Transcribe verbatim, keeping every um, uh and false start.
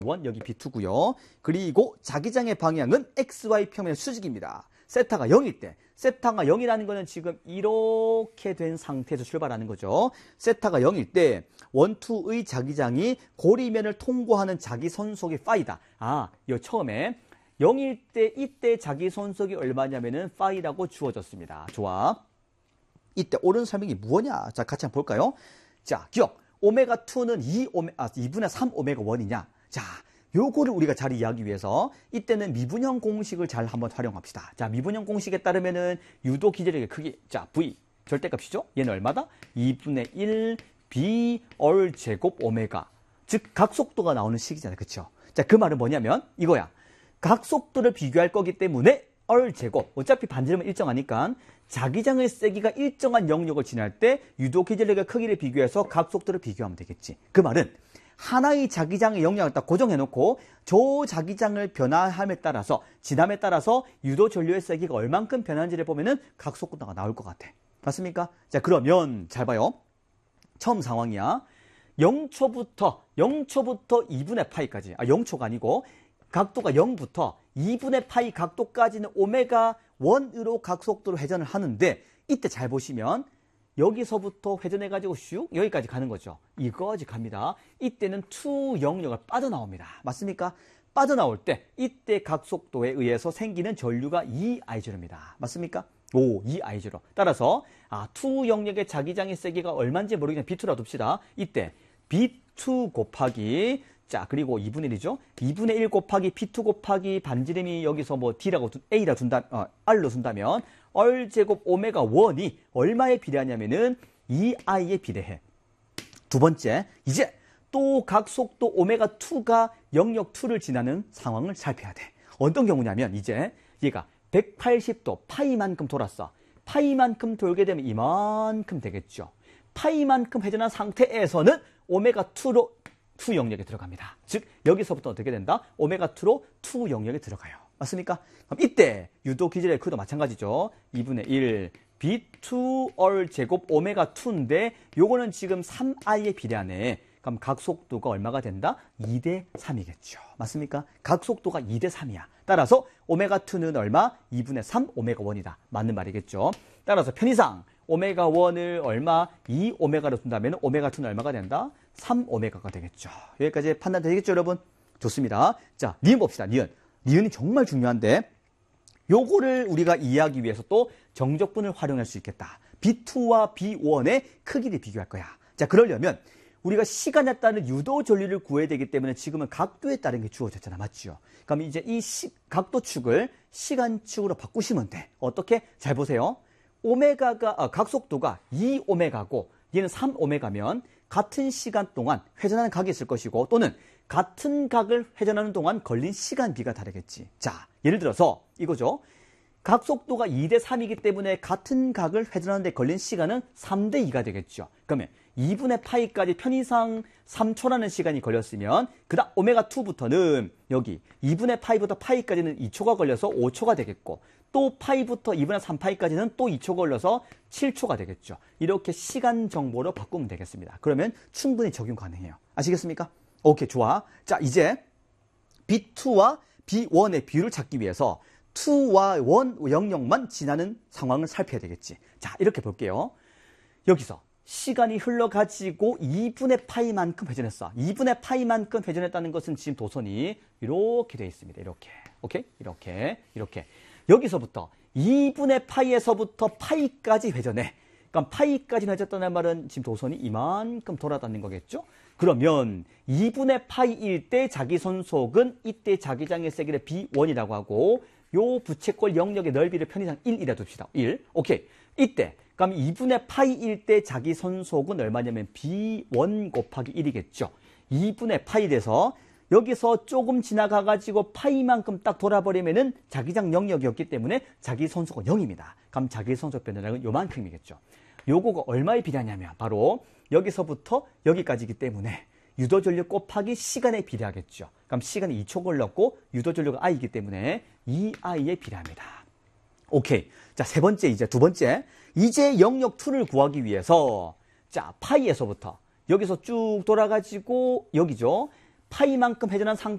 원, 여기 비 투고요. 그리고 자기장의 방향은 엑스와이 평면의 수직입니다. 세타가 영일 때, 세타가 영이라는 거는 지금 이렇게 된 상태에서 출발하는 거죠. 세타가 영일 때 원투의 자기장이 고리면을 통과하는 자기 선속이 파이다. 아, 이 처음에 영일 때 이때 자기 선속이 얼마냐면은 파이라고 주어졌습니다. 좋아. 이때 옳은 설명이 뭐냐? 자, 같이 한번 볼까요? 자, 기억. 오메가 투는 이 오메, 아, 이분의 삼 오메가 원이냐? 자, 요거를 우리가 잘 이해하기 위해서 이때는 미분형 공식을 잘 한번 활용합시다. 자, 미분형 공식에 따르면은 유도 기절력의 크기, 자, V 절대값이죠. 얘는 얼마다? 이분의 일 B 얼 제곱 오메가. 즉 각속도가 나오는 식이잖아요. 그렇죠? 자, 그 말은 뭐냐면 이거야. 각속도를 비교할 거기 때문에 얼 제곱. 어차피 반지름은 일정하니까 자기장의 세기가 일정한 영역을 지날 때 유도 기절력의 크기를 비교해서 각속도를 비교하면 되겠지. 그 말은 하나의 자기장의 영역을 딱 고정해놓고 저 자기장을 변화함에 따라서 지남에 따라서 유도 전류의 세기가 얼만큼 변하는지를 보면은 각속도가 나올 것 같아. 맞습니까? 자, 그러면 잘 봐요. 처음 상황이야. 영 초부터 영 초부터 이분의 파이까지. 아, 영 초가 아니고 각도가 영부터 이분의 파이 각도까지는 오메가 원으로 각속도로 회전을 하는데 이때 잘 보시면 여기서부터 회전해가지고 슉 여기까지 가는 거죠. 이거지 갑니다. 이때는 투 영역을 빠져나옵니다. 맞습니까? 빠져나올 때 이때 각속도에 의해서 생기는 전류가 이 아이 제로입니다. 맞습니까? 오, 이 아이 제로. 따라서 아, 투 영역의 자기장의 세기가 얼마인지 모르겠는데 비 투라 둡시다. 이때 비 투 곱하기 자, 그리고 이분의 일이죠. 이분의 일 곱하기 비 투 곱하기 반지름이 여기서 뭐 D라고, A라 둔다, 어, R로 둔다면, 얼 제곱 오메가 원이 얼마에 비례하냐면은 이 아이에 비례해. 두 번째, 이제 또 각속도 오메가 투가 영역 투를 지나는 상황을 살펴야 돼. 어떤 경우냐면, 이제 얘가 백팔십 도 파이만큼 돌았어. 파이만큼 돌게 되면 이만큼 되겠죠. 파이만큼 회전한 상태에서는 오메가 투로 투 영역에 들어갑니다. 즉 여기서부터 어떻게 된다? 오메가 투로 투 영역에 들어가요. 맞습니까? 그럼 이때 유도 기절의 크기도 마찬가지죠. 이분의 일 비 투 얼 제곱 오메가 투인데 요거는 지금 삼 아이에 비례하네. 그럼 각속도가 얼마가 된다? 이 대 삼이겠죠. 맞습니까? 각속도가 이 대 삼이야. 따라서 오메가 투는 얼마? 이분의 삼 오메가 원이다. 맞는 말이겠죠. 따라서 편의상 오메가 원을 얼마? 이 오메가로 둔다면 오메가 투는 얼마가 된다? 삼 오메가가 되겠죠. 여기까지 판단 되겠죠, 여러분? 좋습니다. 자, 니은 봅시다. 니은. 니은이 정말 중요한데 요거를 우리가 이해하기 위해서 또 정적분을 활용할 수 있겠다. 비 투와 비 원의 크기를 비교할 거야. 자, 그러려면 우리가 시간에 따른 유도 전류를 구해야 되기 때문에 지금은 각도에 따른 게 주어졌잖아. 맞죠? 그럼 이제 이 시, 각도축을 시간축으로 바꾸시면 돼. 어떻게? 잘 보세요. 오메가가, 아, 각속도가 이 오메가고 얘는 삼 오메가면 같은 시간 동안 회전하는 각이 있을 것이고 또는 같은 각을 회전하는 동안 걸린 시간비가 다르겠지. 자, 예를 들어서 이거죠. 각속도가 이 대 삼이기 때문에 같은 각을 회전하는 데 걸린 시간은 삼 대 이가 되겠죠. 그러면 이분의 파이까지 편의상 삼 초라는 시간이 걸렸으면 그다음 오메가 투부터는 여기 이분의 파이부터 파이까지는 이 초가 걸려서 오 초가 되겠고 또 파이부터 이분의 삼 파이까지는 또 이 초가 걸려서 칠 초가 되겠죠. 이렇게 시간 정보로 바꾸면 되겠습니다. 그러면 충분히 적용 가능해요. 아시겠습니까? 오케이, 좋아. 자, 이제 비 투와 비 원의 비율을 찾기 위해서 투와 원 영역만 지나는 상황을 살펴야 되겠지. 자, 이렇게 볼게요. 여기서 시간이 흘러가지고 이분의 파이만큼 회전했어. 이분의 파이만큼 회전했다는 것은 지금 도선이 이렇게 되어 있습니다. 이렇게. 오케이? 이렇게. 이렇게. 여기서부터 이분의 파이에서부터 파이까지 회전해. 그럼 파이까지 회전했다는 말은 지금 도선이 이만큼 돌아다니는 거겠죠? 그러면 이분의 파이일 때 자기 선속은 이때 자기장의 세기를 비 원이라고 하고 요 부채꼴 영역의 넓이를 편의상 일이라 둡시다. 일. 오케이. 이때 그럼 이분의 파이일 때 자기 선속은 얼마냐면 비 원 곱하기 일이겠죠. 이분의 파이 돼서 여기서 조금 지나가가지고 파이만큼 딱 돌아버리면은 자기장 영역이었기 때문에 자기 선속은 영입니다. 그럼 자기 선속 변화량은 요만큼이겠죠. 요거가 얼마에 비례하냐면 바로 여기서부터 여기까지이기 때문에 유도전류 곱하기 시간에 비례하겠죠. 그럼 시간이 이 초 걸렸고 유도전류가 I이기 때문에 이 아이에 비례합니다. 오케이. 자, 세 번째 이제 두 번째. 이제 영역 이를 구하기 위해서 자, 파이에서부터 여기서 쭉 돌아가지고 여기죠. 파이만큼 회전한 상태